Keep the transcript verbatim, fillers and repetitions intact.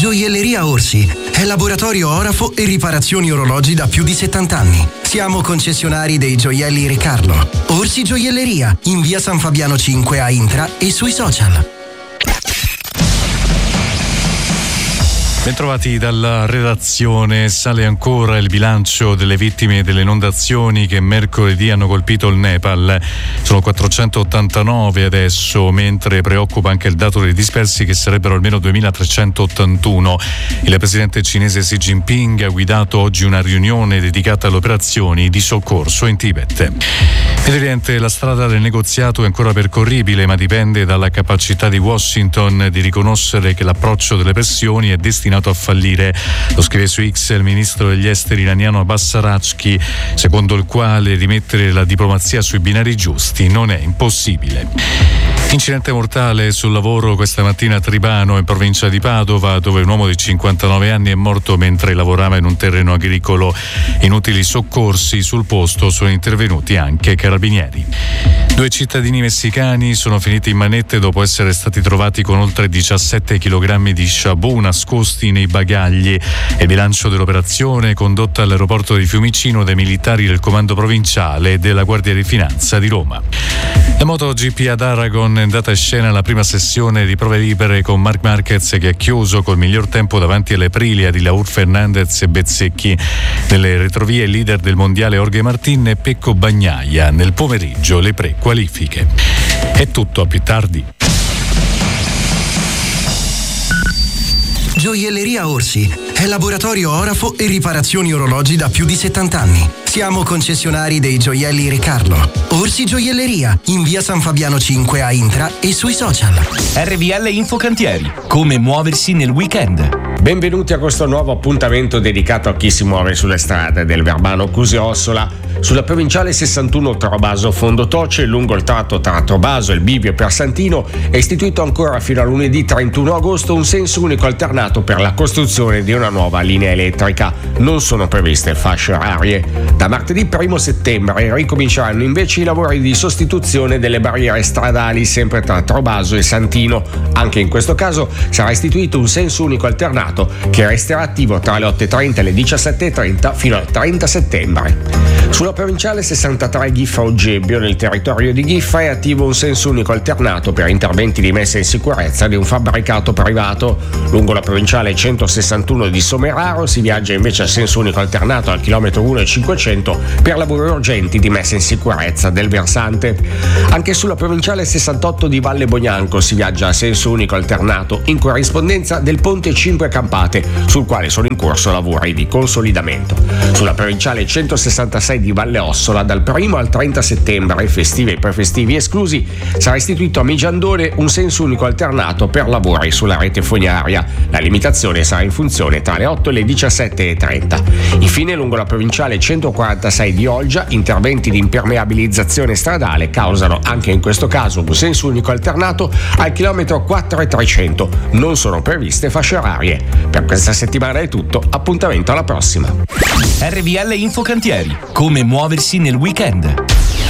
Gioielleria Orsi è laboratorio orafo e riparazioni orologi da più di settanta anni. Siamo concessionari dei gioielli Re Carlo. Orsi Gioielleria, in via San Fabiano cinque a Intra e sui social. Bentrovati dalla redazione. Sale ancora il bilancio delle vittime delle inondazioni che mercoledì hanno colpito il Nepal. Sono quattrocentottantanove adesso, mentre preoccupa anche il dato dei dispersi che sarebbero almeno duemilatrecentottantuno. Il presidente cinese Xi Jinping ha guidato oggi una riunione dedicata alle operazioni di soccorso in Tibet. Ed evidente, la strada del negoziato è ancora percorribile, ma dipende dalla capacità di Washington di riconoscere che l'approccio delle pressioni è destinato a fallire. Lo scrive su X il ministro degli esteri iraniano Abbas Araghchi, secondo il quale rimettere la diplomazia sui binari giusti non è impossibile. Incidente mortale sul lavoro questa mattina a Tribano, in provincia di Padova, dove un uomo di cinquantanove anni è morto mentre lavorava in un terreno agricolo. Inutili soccorsi, sul posto sono intervenuti anche carabinieri. Due cittadini messicani sono finiti in manette dopo essere stati trovati con oltre diciassette chilogrammi di shabu nascosti nei bagagli. Il bilancio dell'operazione condotta all'aeroporto di Fiumicino dai militari del comando provinciale e della Guardia di Finanza di Roma. La MotoGP ad Aragon è andata in scena la prima sessione di prove libere con Marc Marquez che ha chiuso col miglior tempo davanti alle Aprilia di Laur Fernandez e Bezzecchi. Nelle retrovie il leader del mondiale Jorge Martin e Pecco Bagnaia. Nel pomeriggio le pre-qualifiche. È tutto, a più tardi. Gioielleria Orsi è laboratorio orafo e riparazioni orologi da più di settanta anni. Siamo concessionari dei gioielli Re Carlo. Orsi Gioielleria, in via San Fabiano cinque a Intra e sui social. R V L Infocantieri, come muoversi nel weekend. Benvenuti a questo nuovo appuntamento dedicato a chi si muove sulle strade del Verbano Cusio-Ossola. Sulla provinciale sessantuno Trovaso Fondotoce, lungo il tratto tra Trovaso, il Bivio e Persantino, è istituito ancora fino a lunedì trentuno agosto un senso unico alternato per la costruzione di una nuova linea elettrica. Non sono previste fasce orarie. Da martedì primo settembre ricominceranno invece i lavori di sostituzione delle barriere stradali sempre tra Trovaso e Santino. Anche in questo caso sarà istituito un senso unico alternato che resterà attivo tra le otto e trenta e le diciassette e trenta fino al trenta settembre. Sulla provinciale sessantatré Ghiffa-Oggebbio, nel territorio di Ghiffa, è attivo un senso unico alternato per interventi di messa in sicurezza di un fabbricato privato. Lungo la provinciale centosessantuno di Someraro si viaggia invece a senso unico alternato al chilometro uno e cinquecento per lavori urgenti di messa in sicurezza del versante. Anche sulla provinciale sessantotto di Valle Bognanco si viaggia a senso unico alternato in corrispondenza del ponte cinque Campate, sul quale sono in corso lavori di consolidamento. Sulla provinciale centosessantasei di Valle Ossola, dal primo al trenta settembre, festivi e prefestivi esclusi, sarà istituito a Migiandone un senso unico alternato per lavori sulla rete fognaria. La limitazione sarà in funzione tra le otto e le diciassette e trenta. Infine, lungo la provinciale centoquarantasei di Olgia, interventi di impermeabilizzazione stradale causano anche in questo caso un senso unico alternato al chilometro quattro e trecento. Non sono previste fasce orarie. Per questa settimana è tutto, appuntamento alla prossima. R V L Infocantieri, come muoversi nel weekend.